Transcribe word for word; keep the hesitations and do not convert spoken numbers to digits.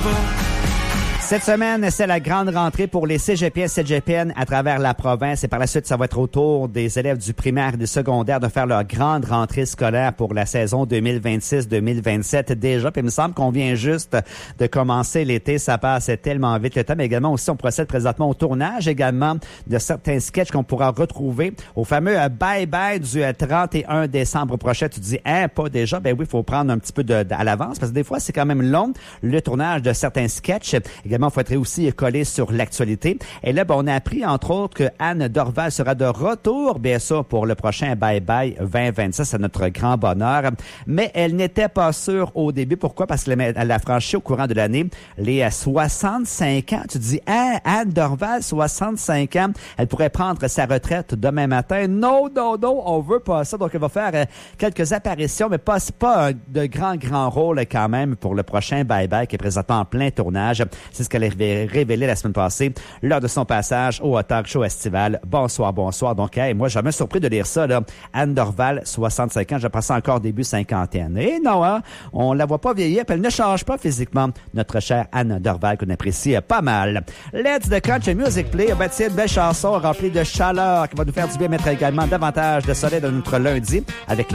Cette semaine, c'est la grande rentrée pour les cégepiens et cégepiennes à travers la province. Et par la suite, ça va être au tour des élèves du primaire et du secondaire de faire leur grande rentrée scolaire pour la saison deux mille vingt-six deux mille vingt-sept déjà. Puis il me semble qu'on vient juste de commencer l'été. Ça passe tellement vite le temps. Mais également aussi, on procède présentement au tournage également de certains sketchs qu'on pourra retrouver au fameux bye-bye du trente et un décembre prochain. Tu te dis, hein, pas déjà? Ben oui, il faut prendre un petit peu de, de, à l'avance parce que des fois, c'est quand même long, le tournage de certains sketchs. Également, il faut être aussi collé sur l'actualité. Et là, ben, on a appris, entre autres, que Anne Dorval sera de retour, bien sûr, pour le prochain Bye Bye vingt vingt-six. C'est notre grand bonheur. Mais elle n'était pas sûre au début. Pourquoi? Parce qu'elle a franchi au courant de l'année les soixante-cinq ans. Tu te dis, hein, Anne Dorval, soixante-cinq ans, elle pourrait prendre sa retraite demain matin. Non, non, non, on veut pas ça. Donc, elle va faire quelques apparitions, mais pas, pas un, de grands, grands rôles quand même pour le prochain Bye Bye qui est présentement en plein tournage. C'est ce qu'elle a révélé la semaine passée lors de son passage au Talk Show estival. Bonsoir, bonsoir. Donc, hey, moi, j'ai jamais surpris de lire ça, là. Anne Dorval, soixante-cinq ans, je pense encore début cinquantaine. Et non, hein, on la voit pas vieillir, puis elle ne change pas physiquement, notre chère Anne Dorval, qu'on apprécie pas mal. Let's the Country Music Play. Ben, tiens, une belle chanson remplie de chaleur qui va nous faire du bien, mettre également davantage de soleil dans notre lundi avec